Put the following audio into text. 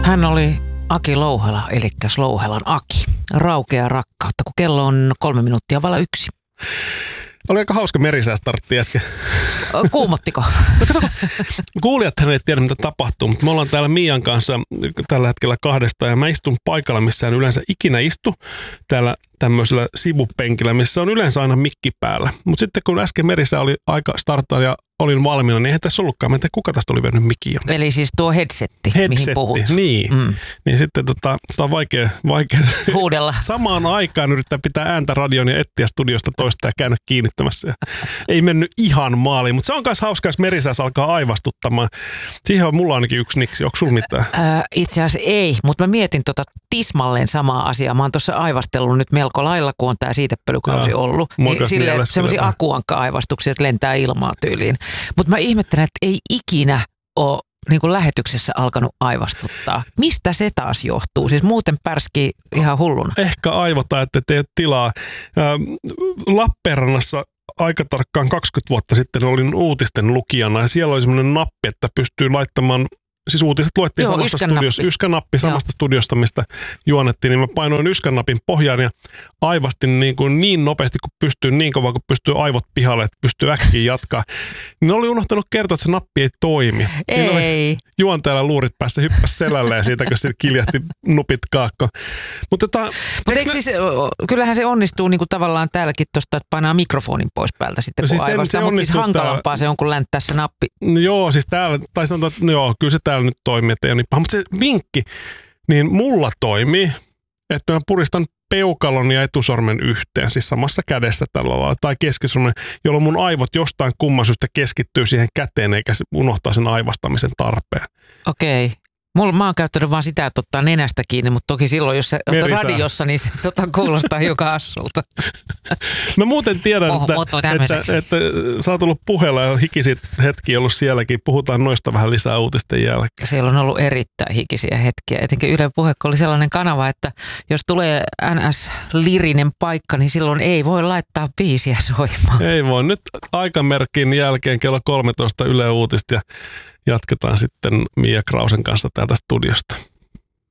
Hän oli Aki Louhela, eli Louhelan Aki. Raukea rakkautta, kun kello on 3 minuuttia vailla 1. Oli aika hauska merisäästartti äsken. Kuumottiko? No kato, kuulijathan ei tiedä, mitä tapahtuu, mutta me ollaan täällä Mian kanssa tällä hetkellä 2 ja mä istun paikalla, missä en yleensä ikinä istu, täällä tämmöisellä sivupenkillä, missä on yleensä aina mikki päällä. Mutta sitten kun äsken merisää oli aika starttaa ja olin valmiina, niin eihän tässä ollutkaan. Mä en tiedä, kuka tästä oli vienyt mikin jo. Eli siis tuo headsetti, mihin puhut. Niin. Niin sitten sitä on vaikea huudella. Samaan aikaan yrittää pitää ääntä radion ja etsiä studiosta toista ja käydä kiinnittämässä. Ei mennyt ihan maaliin, mutta se on myös hauskaa, jos merisääs alkaa aivastuttamaan. Siihen on mulla ainakin yksi niksi. Onko sulla mitään? Itse asiassa ei, mutta mä mietin tismalleen samaa asiaa. Mä oon tuossa aivastellut nyt melko lailla, kun on tää siitepölykausi ollut. Niin silleen semmoisia akuankka-aivastuksia, että lentää ilmaa tyyliin. Mutta mä ihmettelen, että ei ikinä ole niin kuin lähetyksessä alkanut aivastuttaa. Mistä se taas johtuu? Siis muuten pärskii ihan hulluna. Ehkä aivota, että tee tilaa. Lappeenrannassa aika tarkkaan 20 vuotta sitten olin uutisten lukijana ja siellä oli semmoinen nappi, että pystyy laittamaan. Siis uutiset luettiin samasta studiosta, yskänappi samasta studiosta, mistä juonettiin, niin mä painoin yskänapin pohjaan ja aivastin niin nopeasti kuin pystyy, niin kovaa kuin pystyy aivot pihalle, että pystyy äkkiä jatkaa. Niin oli unohtanut kertoa, että se nappi ei toimi. Siinä oli juontajalla luurit päässä, hyppäsi selälleen siitä, kun se kiljahti nupit kaakko. Mutta siis, kyllähän se onnistuu niin kuin tavallaan täälläkin tuosta, että painaa mikrofonin pois päältä sitten, kun siis aivastaa, mutta siis hankalampaa se on, kun länttää se nappi. Joo, siis täällä, tai sanotaan, että joo, kyllä se täällä nyt toimii, että ei ole niin paha. Mutta se vinkki, niin mulla toimii, että mä puristan peukalon ja etusormen yhteen, siis samassa kädessä tällä lailla, tai keskisormen, jolloin mun aivot jostain kumman syystä keskittyy siihen käteen, eikä unohtaa sen aivastamisen tarpeen. Okei. Mä oon käyttänyt vaan sitä, että ottaa nenästä kiinni, mutta toki silloin, jos sä otat radiossa, niin se kuulostaa hiukan hassulta. Mä muuten tiedän, että sä oot ollut puheella ja hikisit hetkiä ollut sielläkin. Puhutaan noista vähän lisää uutisten jälkeen. Siellä on ollut erittäin hikisiä hetkiä. Etenkin Yle Puhe, kun oli sellainen kanava, että jos tulee NS-lirinen paikka, niin silloin ei voi laittaa biisiä soimaan. Ei voi. Nyt aikamerkin jälkeen kello 13 Yle Uutista ja jatketaan sitten Mia Krausen kanssa täältä studiosta.